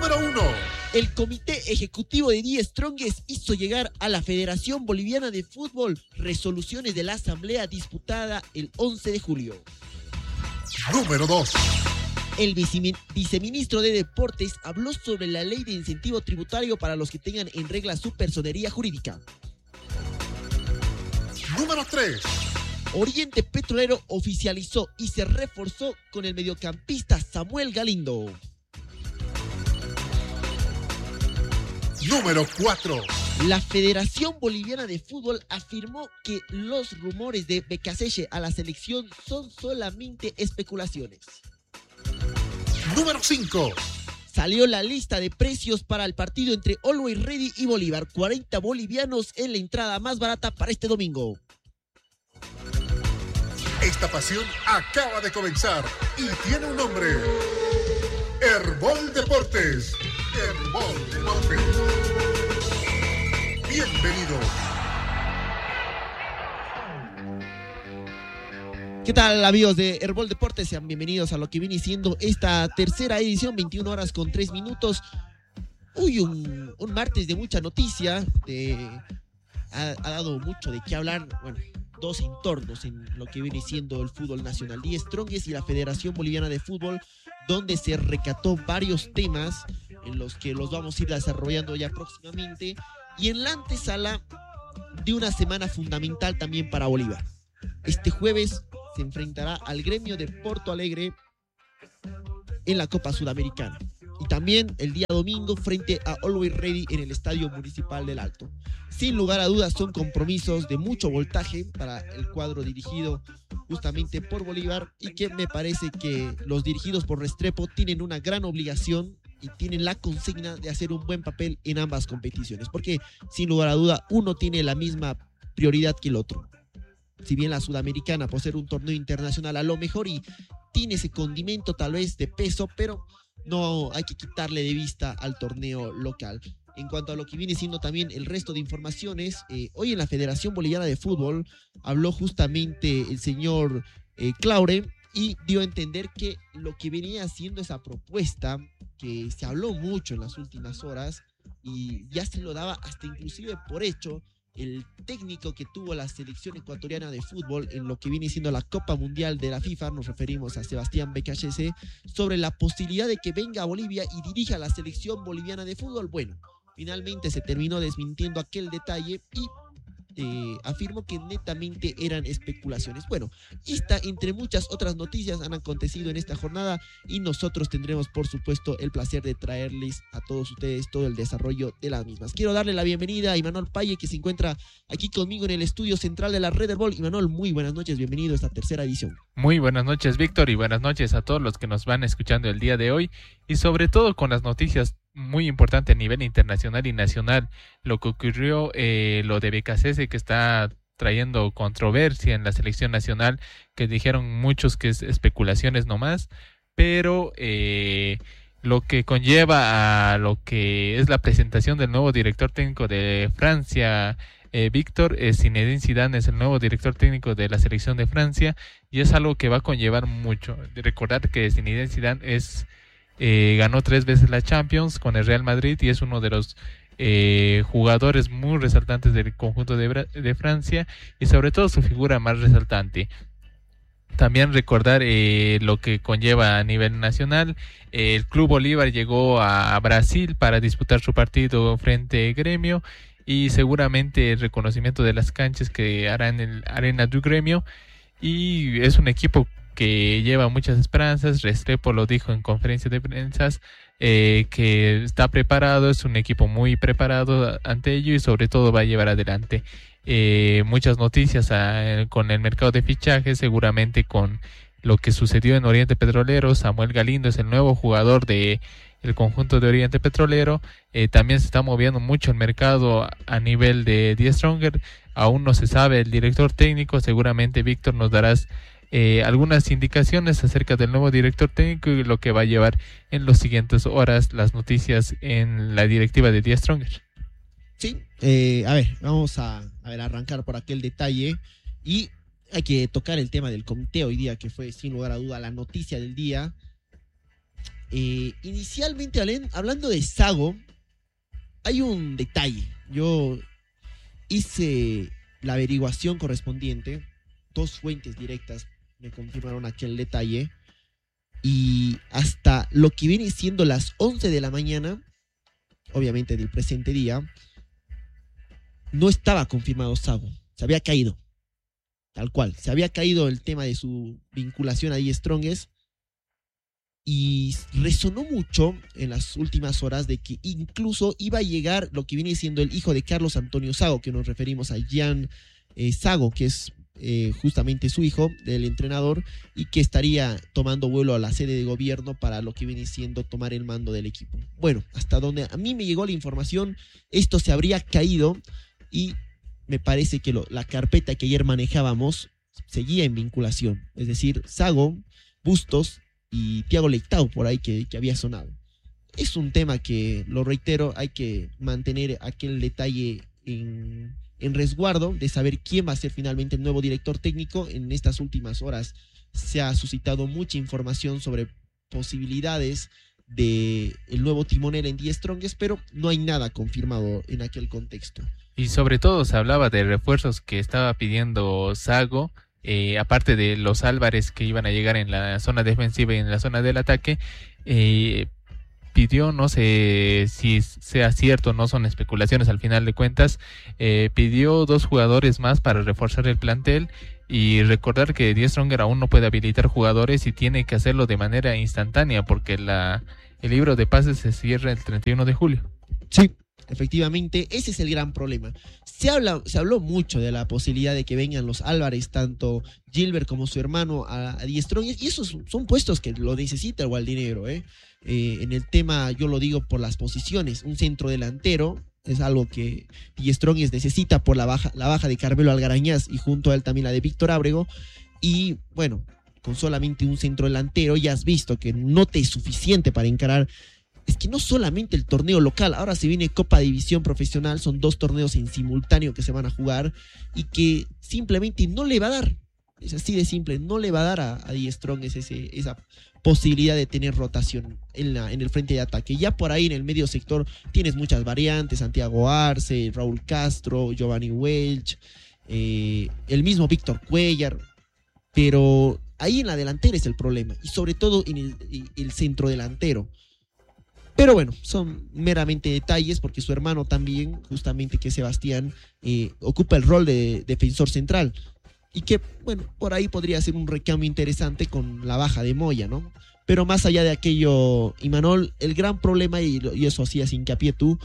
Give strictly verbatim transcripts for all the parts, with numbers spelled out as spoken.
Número uno. El Comité Ejecutivo de The Strongest hizo llegar a la Federación Boliviana de Fútbol resoluciones de la asamblea disputada el once de julio. Número dos. El viceministro de Deportes habló sobre la ley de incentivo tributario para los que tengan en regla su personería jurídica. Número tres. Oriente Petrolero oficializó y se reforzó con el mediocampista Samuel Galindo. Número cuatro. La Federación Boliviana de Fútbol afirmó que los rumores de Becasese a la selección son solamente especulaciones. Número cinco. Salió la lista de precios para el partido entre Always Ready y Bolívar. cuarenta bolivianos en la entrada más barata para este domingo. Esta pasión acaba de comenzar y tiene un nombre. Herbol Deportes. Herbol Deportes. Bienvenido. ¿Qué tal, amigos de Herbol Deportes? Sean bienvenidos a lo que viene siendo esta tercera edición, veintiuna horas con tres minutos. Uy, un, un martes de mucha noticia, de, ha, ha dado mucho de qué hablar. Bueno, dos entornos en lo que viene siendo el fútbol nacional, The Strongest y la Federación Boliviana de Fútbol, donde se recató varios temas en los que los vamos a ir desarrollando ya próximamente, y en la antesala de una semana fundamental también para Bolívar. Este jueves se enfrentará al Gremio de Porto Alegre en la Copa Sudamericana. Y también el día domingo frente a Always Ready en el Estadio Municipal del Alto. Sin lugar a dudas son compromisos de mucho voltaje para el cuadro dirigido justamente por Bolívar, y que me parece que los dirigidos por Restrepo tienen una gran obligación y tienen la consigna de hacer un buen papel en ambas competiciones, porque sin lugar a duda uno tiene la misma prioridad que el otro. Si bien la Sudamericana, por ser un torneo internacional, a lo mejor y tiene ese condimento tal vez de peso, pero no hay que quitarle de vista al torneo local. En cuanto a lo que viene siendo también el resto de informaciones, eh, hoy en la Federación Boliviana de Fútbol habló justamente el señor eh, Claure, y dio a entender que lo que venía haciendo esa propuesta, que se habló mucho en las últimas horas y ya se lo daba hasta inclusive por hecho el técnico que tuvo la selección ecuatoriana de fútbol en lo que viene siendo la Copa Mundial de la FIFA, nos referimos a Sebastián Becasese, sobre la posibilidad de que venga a Bolivia y dirija la selección boliviana de fútbol. Bueno, finalmente se terminó desmintiendo aquel detalle y eh, afirmó que netamente eran especulaciones. Bueno, esta entre muchas otras noticias han acontecido en esta jornada, y nosotros tendremos por supuesto el placer de traerles a todos ustedes todo el desarrollo de las mismas. Quiero darle la bienvenida a Imanol Paye, que se encuentra aquí conmigo en el estudio central de la Red Herbol. Imanol, muy buenas noches, bienvenido a esta tercera edición. Muy buenas noches, Víctor, y buenas noches a todos los que nos van escuchando el día de hoy, y sobre todo con las noticias muy importante a nivel internacional y nacional, lo que ocurrió, eh, lo de Becasese, que está trayendo controversia en la selección nacional, que dijeron muchos que es especulaciones nomás, pero eh, lo que conlleva a lo que es la presentación del nuevo director técnico de Francia, eh, Víctor, eh, Zinedine Zidane es el nuevo director técnico de la selección de Francia, y es algo que va a conllevar mucho. De recordar que Zinedine Zidane es Eh, ganó tres veces la Champions con el Real Madrid y es uno de los eh, jugadores muy resaltantes del conjunto de, Bra- de Francia, y sobre todo su figura más resaltante. También recordar eh, lo que conlleva a nivel nacional. Eh, el Club Bolívar llegó a, a Brasil para disputar su partido frente a Gremio, y seguramente el reconocimiento de las canchas que hará en el Arena do Gremio, y es un equipo que lleva muchas esperanzas. Restrepo lo dijo en conferencia de prensa, eh, que está preparado, es un equipo muy preparado ante ello, y sobre todo va a llevar adelante eh, muchas noticias a, con el mercado de fichajes, seguramente con lo que sucedió en Oriente Petrolero. Samuel Galindo es el nuevo jugador de el conjunto de Oriente Petrolero. Eh, también se está moviendo mucho el mercado a, a nivel de The Strongest. Aún no se sabe el director técnico, seguramente Víctor nos darás Eh, algunas indicaciones acerca del nuevo director técnico y lo que va a llevar en las siguientes horas las noticias en la directiva de The Strongest. Sí, eh, a ver, vamos a, a ver, arrancar por aquel detalle, y hay que tocar el tema del comité hoy día, que fue sin lugar a duda la noticia del día. Eh, inicialmente, hablando de Sago, hay un detalle. Yo hice la averiguación correspondiente, dos fuentes directas me confirmaron aquel detalle, y hasta lo que viene siendo las once de la mañana, obviamente del presente día, no estaba confirmado Sago, se había caído, tal cual, se había caído el tema de su vinculación a Die Strongest. Y resonó mucho en las últimas horas de que incluso iba a llegar lo que viene siendo el hijo de Carlos Antonio Sago, que nos referimos a Jan eh, Sago, que es eh, justamente su hijo del entrenador, y que estaría tomando vuelo a la sede de gobierno para lo que viene siendo tomar el mando del equipo. Bueno, hasta donde a mí me llegó la información, esto se habría caído y me parece que lo, la carpeta que ayer manejábamos seguía en vinculación. Es decir, Sago, Bustos y Thiago Leitao por ahí que, que había sonado. Es un tema que, lo reitero, hay que mantener aquel detalle en, en resguardo de saber quién va a ser finalmente el nuevo director técnico. En estas últimas horas se ha suscitado mucha información sobre posibilidades de el nuevo timonel en Die Strongest, pero no hay nada confirmado en aquel contexto. Y sobre todo se hablaba de refuerzos que estaba pidiendo Sago. Eh, aparte de los Álvarez que iban a llegar en la zona defensiva y en la zona del ataque, eh, pidió, no sé si sea cierto, no son especulaciones al final de cuentas, eh, pidió dos jugadores más para reforzar el plantel, y recordar que Die Strongest aún no puede habilitar jugadores y tiene que hacerlo de manera instantánea porque la, el libro de pases se cierra el treinta y uno de julio. Sí. Efectivamente, ese es el gran problema. Se, habla, se habló mucho de la posibilidad de que vengan los Álvarez, tanto Gilbert como su hermano, a, a Die Strongest, y esos son puestos que lo necesita el Gualdinegro, ¿eh? Eh, en el tema, yo lo digo por las posiciones, un centro delantero es algo que Die Strongest necesita por la baja, la baja de Carmelo Algarañaz y junto a él también la de Víctor Ábrego, y bueno, con solamente un centro delantero ya has visto que no te es suficiente para encarar. Es que no solamente el torneo local, ahora se viene Copa División Profesional, son dos torneos en simultáneo que se van a jugar y que simplemente no le va a dar, es así de simple, no le va a dar a, a Die Strongest ese, esa posibilidad de tener rotación en, la, en el frente de ataque. Ya por ahí en el medio sector tienes muchas variantes, Santiago Arce, Raúl Castro, Giovanni Welch, eh, el mismo Víctor Cuellar, pero ahí en la delantera es el problema, y sobre todo en el, el centro delantero. Pero bueno, son meramente detalles porque su hermano también, justamente que Sebastián, eh, ocupa el rol de defensor central. Y que, bueno, por ahí podría ser un recambio interesante con la baja de Moya, ¿no? Pero más allá de aquello, Imanol, el gran problema, y, y eso hacías hincapié tú,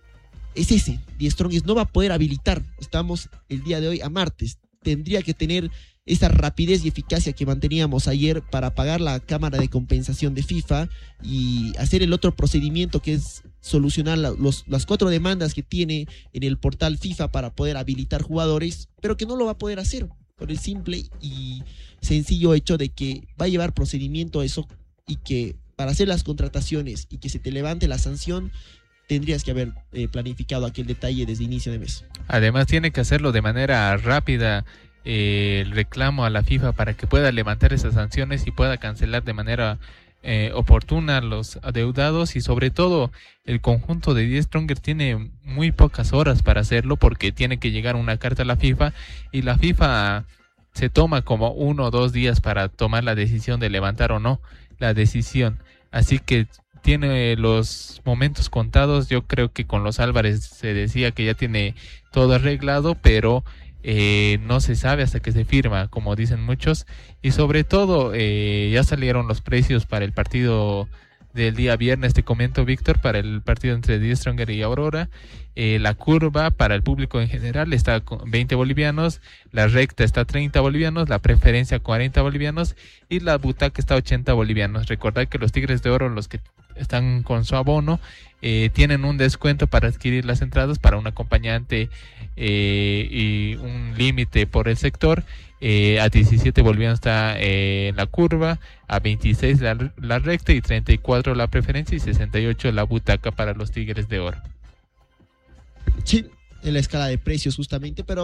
es ese. Die Strongest no va a poder habilitar. Estamos el día de hoy a martes. Tendría que tener esa rapidez y eficacia que manteníamos ayer para pagar la cámara de compensación de FIFA y hacer el otro procedimiento que es solucionar la, los, las cuatro demandas que tiene en el portal FIFA para poder habilitar jugadores, pero que no lo va a poder hacer por el simple y sencillo hecho de que va a llevar procedimiento a eso, y que para hacer las contrataciones y que se te levante la sanción tendrías que haber eh, planificado aquel detalle desde inicio de mes. Además tiene que hacerlo de manera rápida, eh, el reclamo a la FIFA para que pueda levantar esas sanciones y pueda cancelar de manera eh, oportuna a los adeudados, y sobre todo el conjunto de Die Strongest tiene muy pocas horas para hacerlo porque tiene que llegar una carta a la FIFA y la FIFA se toma como uno o dos días para tomar la decisión de levantar o no la decisión, así que tiene los momentos contados. Yo creo que con los Álvarez se decía que ya tiene todo arreglado, pero eh, no se sabe hasta que se firma, como dicen muchos, y sobre todo eh, ya salieron los precios para el partido del día viernes, te comento, Víctor, para el partido entre Die Strongest y Aurora. Eh, la curva para el público en general está con veinte bolivianos, la recta está treinta bolivianos, la preferencia cuarenta bolivianos y la butaca está ochenta bolivianos. Recordad que los Tigres de Oro, los que están con su abono, eh, tienen un descuento para adquirir las entradas para un acompañante eh, y un límite por el sector. Eh, a diecisiete bolivianos está eh, la curva, a veintiséis la, la recta y treinta y cuatro la preferencia y sesenta y ocho la butaca para los Tigres de Oro. Sí, en la escala de precios justamente, pero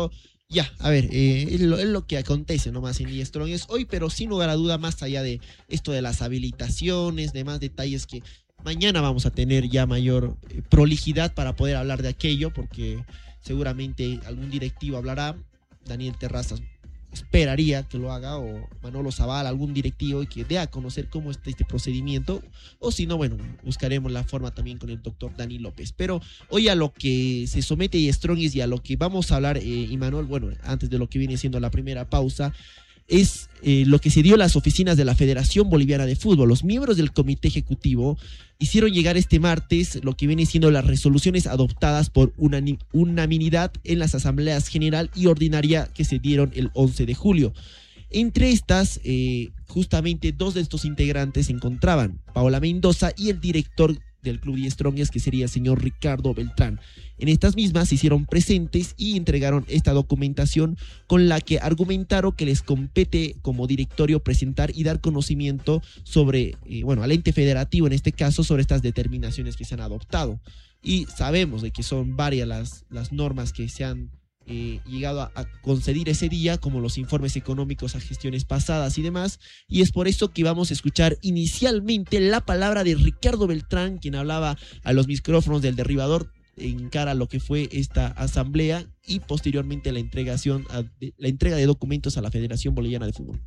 Ya, a ver, eh, es, lo, es lo que acontece nomás en The Strongest hoy, pero sin lugar a duda, más allá de esto de las habilitaciones, demás detalles que mañana vamos a tener ya mayor eh, prolijidad para poder hablar de aquello, porque seguramente algún directivo hablará. Daniel Terrazas esperaría que lo haga, o Manolo Zavala, algún directivo, y que dé a conocer cómo está este procedimiento, o si no, bueno, buscaremos la forma también con el doctor Dani López. Pero hoy a lo que se somete y Strongest y a lo que vamos a hablar, eh, Imanol, bueno, antes de lo que viene siendo la primera pausa, es eh, lo que se dio en las oficinas de la Federación Boliviana de Fútbol. Los miembros del comité ejecutivo hicieron llegar este martes lo que viene siendo las resoluciones adoptadas por unanimidad en las asambleas general y ordinaria que se dieron el once de julio. Entre estas, eh, justamente dos de estos integrantes se encontraban, Paola Mendoza y el director del Club The Strongest, que sería el señor Ricardo Beltrán. En estas mismas se hicieron presentes y entregaron esta documentación con la que argumentaron que les compete como directorio presentar y dar conocimiento sobre, eh, bueno, al ente federativo en este caso, sobre estas determinaciones que se han adoptado. Y sabemos de que son varias las, las normas que se han eh, llegado a, a conceder ese día, como los informes económicos a gestiones pasadas y demás, y es por eso que vamos a escuchar inicialmente la palabra de Ricardo Beltrán, quien hablaba a los micrófonos del derribador en cara a lo que fue esta asamblea, y posteriormente la entregación a, de, la entrega de documentos a la Federación Boliviana de Fútbol.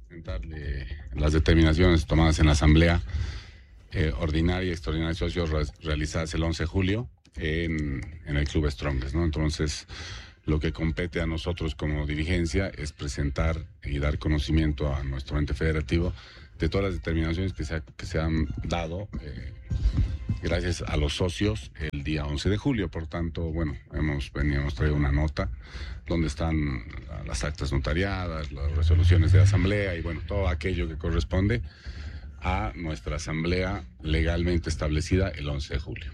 Las determinaciones tomadas en la asamblea eh, ordinaria y extraordinaria de socios re, realizadas el once de julio en, en el Club Strongest, ¿no? Entonces, lo que compete a nosotros como dirigencia es presentar y dar conocimiento a nuestro ente federativo de todas las determinaciones que se, ha, que se han dado eh, gracias a los socios el día once de julio. Por tanto, bueno, hemos veníamos traído una nota donde están las actas notariadas, las resoluciones de asamblea y bueno, todo aquello que corresponde a nuestra asamblea legalmente establecida el once de julio.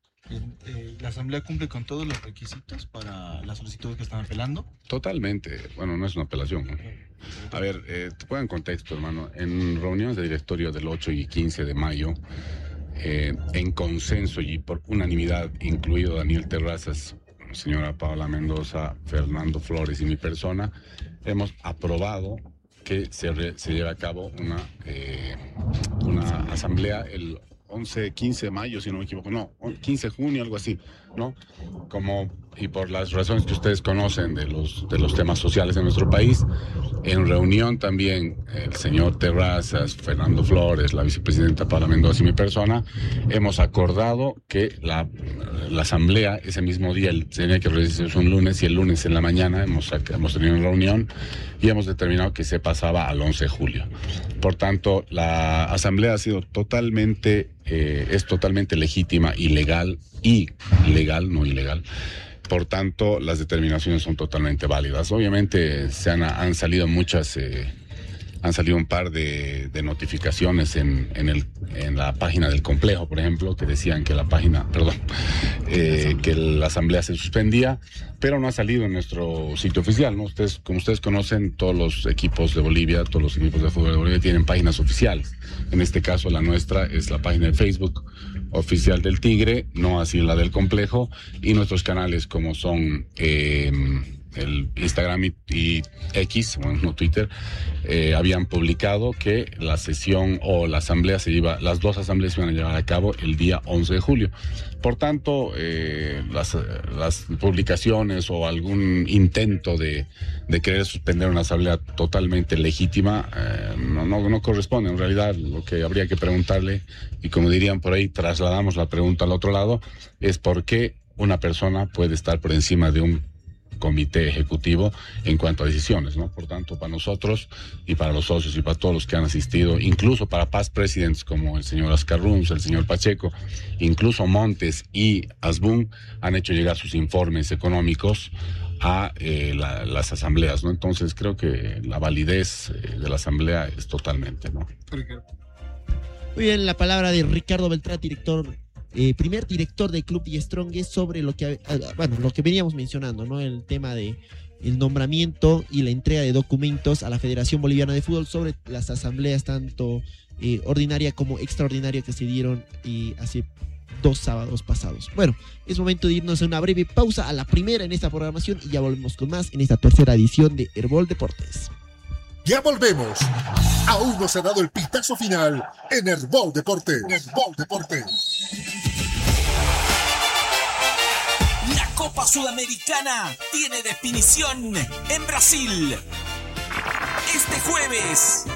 Eh, ¿La asamblea cumple con todos los requisitos para las solicitudes que están apelando? Totalmente. Bueno, no es una apelación, ¿no? A ver, eh, te pongo en contexto, hermano. En reuniones de directorio del ocho y quince de mayo, eh, en consenso y por unanimidad, incluido Daniel Terrazas, señora Paola Mendoza, Fernando Flores y mi persona, hemos aprobado que se, re, se lleve a cabo una, eh, una asamblea el once, quince de mayo, si no me equivoco, no, quince de junio, algo así, ¿no? Como, y por las razones que ustedes conocen de los, de los temas sociales en nuestro país, en reunión también el señor Terrazas, Fernando Flores, la vicepresidenta Paola Mendoza y mi persona, hemos acordado que la, la asamblea ese mismo día, el, tenía que realizarse un lunes, y el lunes en la mañana hemos, hemos tenido una reunión y hemos determinado que se pasaba al once de julio. Por tanto, la asamblea ha sido totalmente, eh, es totalmente legítima y legal, y legal, no ilegal. Por tanto, las determinaciones son totalmente válidas. Obviamente se han, han salido muchas, eh, han salido un par de, de notificaciones en, en, el, en la página del complejo, por ejemplo, que decían que la página, perdón, eh, que la asamblea se suspendía, pero no ha salido en nuestro sitio oficial, ¿no? Ustedes, como ustedes conocen, todos los equipos de Bolivia, todos los equipos de fútbol de Bolivia tienen páginas oficiales. En este caso, la nuestra es la página de Facebook oficial del Tigre, no así la del complejo, y nuestros canales como son eh, el Instagram y, y X, bueno, no Twitter, eh, habían publicado que la sesión o la asamblea se lleva, las dos asambleas se iban a llevar a cabo el día once de julio. Por tanto, eh, las, las publicaciones o algún intento de, de querer suspender una asamblea totalmente legítima eh, no, no, no corresponde. En realidad, lo que habría que preguntarle, y como dirían por ahí, trasladamos la pregunta al otro lado, es por qué una persona puede estar por encima de un comité ejecutivo en cuanto a decisiones, ¿no? Por tanto, para nosotros y para los socios y para todos los que han asistido, incluso para past presidents como el señor Oscar Rums, el señor Pacheco, incluso Montes y Asbun han hecho llegar sus informes económicos a eh, la, las asambleas, ¿no? Entonces creo que la validez eh, de la asamblea es totalmente, ¿no? Muy bien, la palabra de Ricardo Beltrán, director Eh, primer director del Club The Strongest, sobre lo que, bueno, lo que veníamos mencionando, ¿no? El tema de el nombramiento y la entrega de documentos a la Federación Boliviana de Fútbol sobre las asambleas tanto eh, ordinaria como extraordinaria que se dieron eh, hace dos sábados pasados. Bueno, es momento de irnos a una breve pausa, a la primera en esta programación, y ya volvemos con más en esta tercera edición de Herbol Deportes. Ya volvemos. Aún no se ha dado el pitazo final en Herbol Deportes. Herbol Deportes. La Copa Sudamericana tiene definición en Brasil. Este jueves,